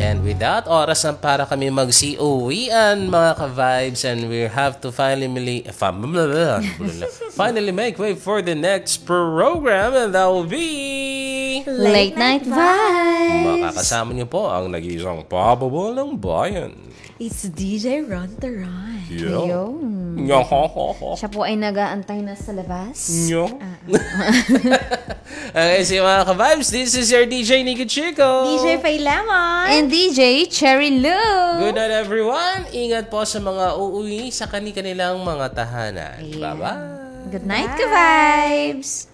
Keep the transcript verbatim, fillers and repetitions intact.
And with that, oras na para kami mag-C O E-an, mga ka-vibes. And we have to finally, finally make way for the next program. And that will be... Late Night Vibes! Makakasama niyo po ang nag-iisang pababa ng bayan. It's D J Ron Taran. Yo. Ayun. Yo, ho, ho, ho. Siya po ay nag-aantay na sa labas. Yo. Okay, so mga ka-vibes, this is your D J Nico Chico. D J Faye Lemon. And D J Cherry Lou. Good night, everyone. Ingat po sa mga uuwi sa kani-kanilang mga tahanan. Yeah. Bye-bye. Good night, ka-vibes!